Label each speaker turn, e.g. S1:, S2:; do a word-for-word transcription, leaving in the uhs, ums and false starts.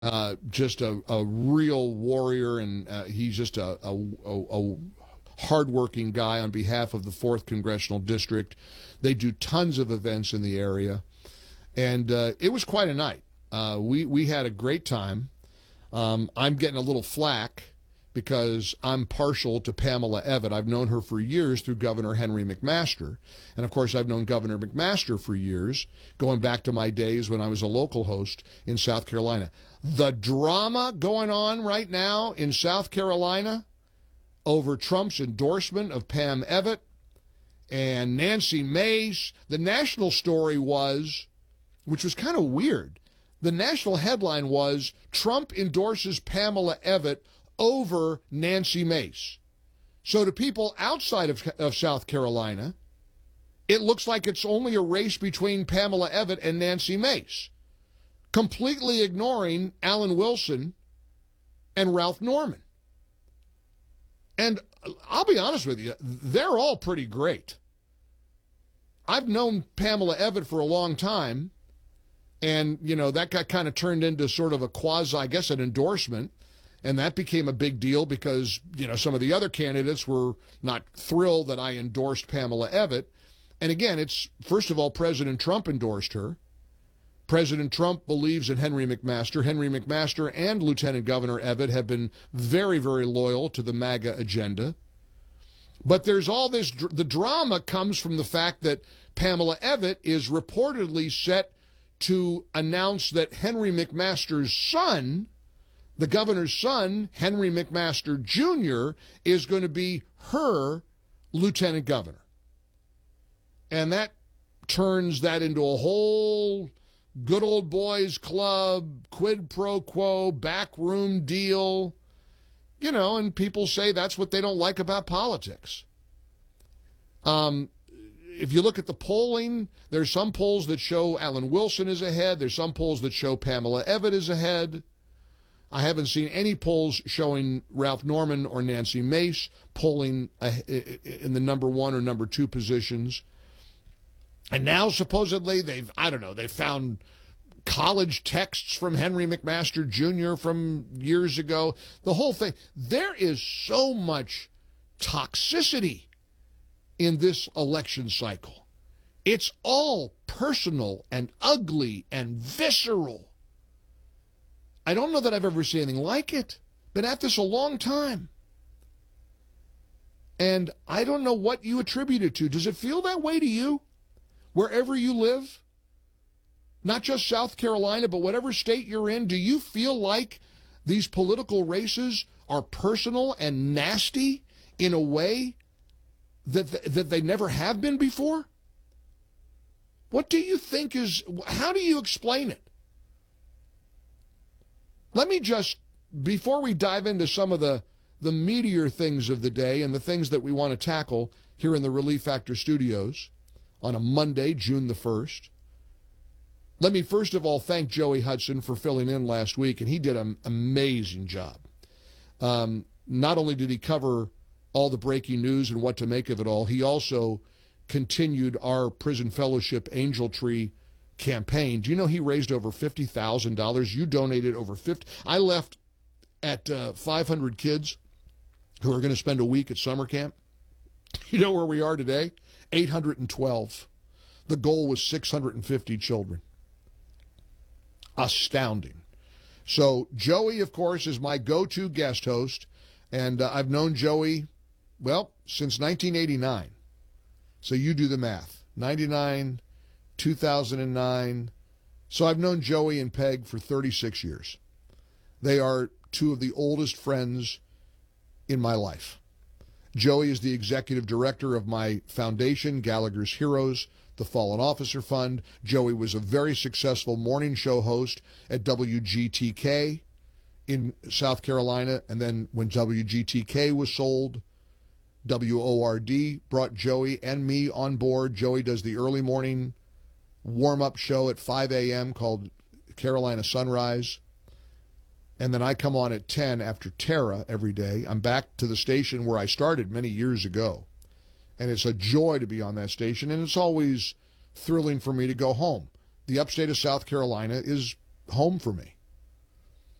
S1: Uh, just a, a real warrior, and uh, he's just a, a, a, a hardworking guy on behalf of the fourth Congressional District. They do tons of events in the area, and uh, it was quite a night. Uh, we, we had a great time. Um, I'm getting a little flack because I'm partial to Pamela Evette. I've known her for years through Governor Henry McMaster. And of course, I've known Governor McMaster for years, going back to my days when I was a local host in South Carolina. The drama going on right now in South Carolina over Trump's endorsement of Pam Evette and Nancy Mace. The national story was, which was kind of weird, the national headline was, Trump endorses Pamela Evette over Nancy Mace. So to people outside of, of South Carolina, it looks like it's only a race between Pamela Evette and Nancy Mace, completely ignoring Alan Wilson and Ralph Norman. And I'll be honest with you, they're all pretty great. I've known Pamela Evette for a long time. And, you know, that got kind of turned into sort of a quasi, I guess, an endorsement. And that became a big deal because, you know, some of the other candidates were not thrilled that I endorsed Pamela Evette. And again, it's, first of all, President Trump endorsed her. President Trump believes in Henry McMaster. Henry McMaster and Lieutenant Governor Evette have been very, very loyal to the MAGA agenda. But there's all this, the drama comes from the fact that Pamela Evette is reportedly set to announce that Henry McMaster's son, the governor's son, Henry McMaster Junior, is going to be her lieutenant governor. And that turns that into a whole good old boys club, quid pro quo, backroom deal, you know, and people say that's what they don't like about politics. Um, If you look at the polling, there's some polls that show Alan Wilson is ahead. There's some polls that show Pamela Evette is ahead. I haven't seen any polls showing Ralph Norman or Nancy Mace polling in the number one or number two positions. And now supposedly they've, I don't know, they've found college texts from Henry McMaster Junior from years ago. The whole thing. There is so much toxicity in this election cycle. It's all personal and ugly and visceral. I don't know that I've ever seen anything like it. Been at this a long time. And I don't know what you attribute it to. Does it feel that way to you? Wherever you live? Not just South Carolina, but whatever state you're in, do you feel like these political races are personal and nasty in a way that that they never have been before? What do you think is, how do you explain it? Let me just, before we dive into some of the, the meatier things of the day and the things that we want to tackle here in the Relief Factor studios on a Monday, June the first, let me first of all thank Joey Hudson for filling in last week, and he did an amazing job. Um, not only did he cover all the breaking news and what to make of it all, he also continued our Prison Fellowship Angel Tree campaign. Do you know he raised over fifty thousand dollars? You donated over fifty. I left at uh, five hundred kids who are going to spend a week at summer camp. You know where we are today? eight hundred twelve. The goal was six hundred fifty children. Astounding. So Joey, of course, is my go-to guest host, and uh, I've known Joey, well, since nineteen eighty-nine. So you do the math. ninety-nine, two thousand nine. So I've known Joey and Peg for thirty-six years. They are two of the oldest friends in my life. Joey is the executive director of my foundation, Gallagher's Heroes, the Fallen Officer Fund. Joey was a very successful morning show host at W G T K in South Carolina. And then when W G T K was sold, W O R D brought Joey and me on board. Joey does the early morning warm-up show at five a.m. called Carolina Sunrise. And then I come on at ten after Tara every day. I'm back to the station where I started many years ago. And it's a joy to be on that station, and it's always thrilling for me to go home. The upstate of South Carolina is home for me.